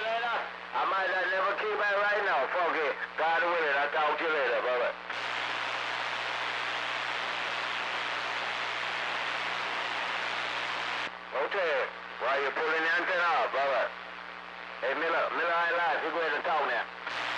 I might not never came back right now. Fuck it. God willing, I'll talk to you later, brother. Okay, why you pulling the antenna off, brother? Hey, Miller, I ain't lying. You go ahead and talk now.